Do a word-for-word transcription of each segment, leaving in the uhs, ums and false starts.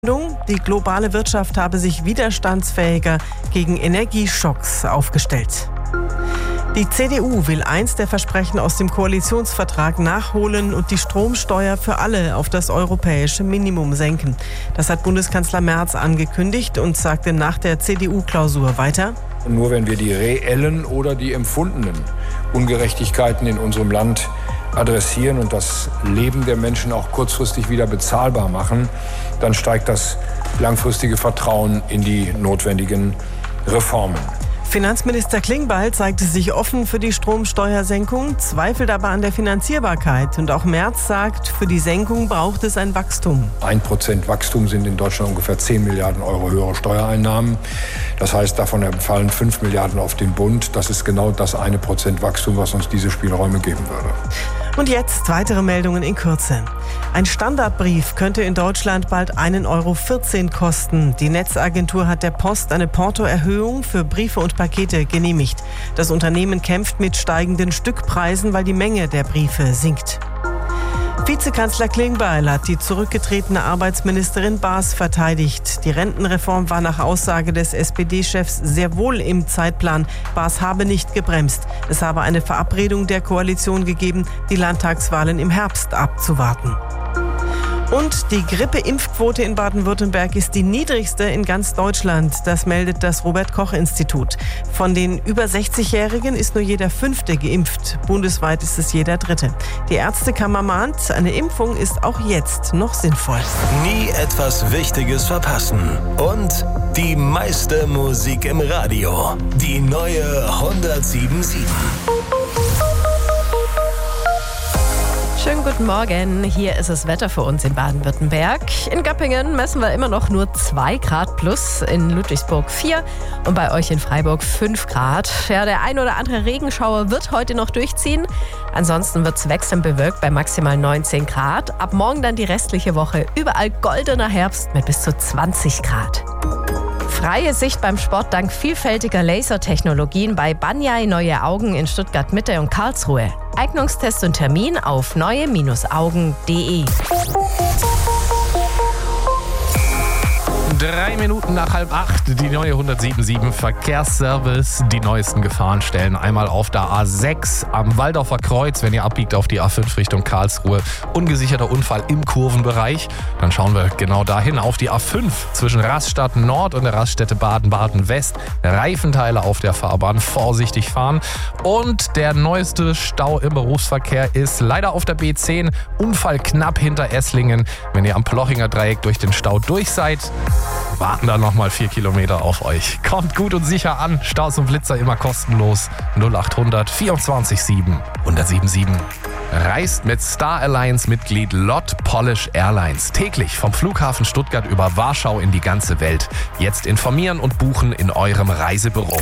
Die globale Wirtschaft habe sich widerstandsfähiger gegen Energieschocks aufgestellt. Die C D U will eins der Versprechen aus dem Koalitionsvertrag nachholen und die Stromsteuer für alle auf das europäische Minimum senken. Das hat Bundeskanzler Merz angekündigt und sagte nach der C D U-Klausur weiter: Nur wenn wir die reellen oder die empfundenen Ungerechtigkeiten in unserem Land adressieren und das Leben der Menschen auch kurzfristig wieder bezahlbar machen, dann steigt das langfristige Vertrauen in die notwendigen Reformen. Finanzminister Klingbeil zeigte sich offen für die Stromsteuersenkung, zweifelt aber an der Finanzierbarkeit. Und auch Merz sagt, für die Senkung braucht es ein Wachstum. Ein Prozent Wachstum sind in Deutschland ungefähr zehn Milliarden Euro höhere Steuereinnahmen. Das heißt, davon fallen fünf Milliarden auf den Bund. Das ist genau das eine Prozent Wachstum, was uns diese Spielräume geben würde. Und jetzt weitere Meldungen in Kürze. Ein Standardbrief könnte in Deutschland bald einen Euro vierzehn kosten. Die Netzagentur hat der Post eine Portoerhöhung für Briefe und Pakete genehmigt. Das Unternehmen kämpft mit steigenden Stückpreisen, weil die Menge der Briefe sinkt. Vizekanzler Klingbeil hat die zurückgetretene Arbeitsministerin Baas verteidigt. Die Rentenreform war nach Aussage des S P D-Chefs sehr wohl im Zeitplan. Baas habe nicht gebremst. Es habe eine Verabredung der Koalition gegeben, die Landtagswahlen im Herbst abzuwarten. Und die Grippeimpfquote in Baden-Württemberg ist die niedrigste in ganz Deutschland. Das meldet das Robert-Koch-Institut. Von den über sechzigjährigen ist nur jeder Fünfte geimpft. Bundesweit ist es jeder Dritte. Die Ärztekammer mahnt, eine Impfung ist auch jetzt noch sinnvoll. Nie etwas Wichtiges verpassen. Und die meiste Musik im Radio. Die neue hundertsieben Komma sieben. Schönen guten Morgen, hier ist das Wetter für uns in Baden-Württemberg. In Göppingen messen wir immer noch nur zwei Grad plus, in Ludwigsburg vier und bei euch in Freiburg fünf Grad. Ja, der ein oder andere Regenschauer wird heute noch durchziehen. Ansonsten wird es wechselnd bewölkt bei maximal neunzehn Grad. Ab morgen dann die restliche Woche überall goldener Herbst mit bis zu zwanzig Grad. Freie Sicht beim Sport dank vielfältiger Lasertechnologien bei Banyai Neue Augen in Stuttgart Mitte und Karlsruhe. Eignungstest und Termin auf neue Augen punkt de. Drei Minuten nach halb acht, die neue hundertsieben Komma sieben Verkehrsservice. Die neuesten Gefahrenstellen einmal auf der A sechs am Waldorfer Kreuz, wenn ihr abbiegt auf die A fünf Richtung Karlsruhe. Ungesicherter Unfall im Kurvenbereich. Dann schauen wir genau dahin auf die A fünf zwischen Rastatt Nord und der Raststätte Baden-Baden West. Reifenteile auf der Fahrbahn, vorsichtig fahren. Und der neueste Stau im Berufsverkehr ist leider auf der B zehn. Unfall knapp hinter Esslingen. Wenn ihr am Plochinger Dreieck durch den Stau durch seid, warten da nochmal vier Kilometer auf euch. Kommt gut und sicher an. Staus und Blitzer immer kostenlos. null achthundert vierundzwanzig sieben hundertsieben Komma sieben. Reist mit Star Alliance Mitglied Lot Polish Airlines. Täglich vom Flughafen Stuttgart über Warschau in die ganze Welt. Jetzt informieren und buchen in eurem Reisebüro.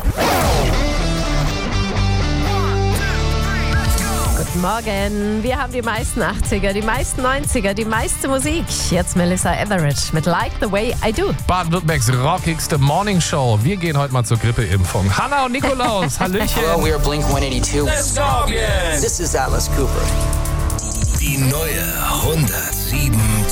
Guten Morgen. Wir haben die meisten achtziger, die meisten neunziger, die meiste Musik. Jetzt Melissa Etheridge mit Like the Way I Do. Baden-Württembergs rockigste Morning Show. Wir gehen heute mal zur Grippeimpfung. Hanna und Nikolaus, Hallöchen. Hello, we are Blink one eighty-two. Let's go again. This is Alice Cooper. Die neue hundertsieben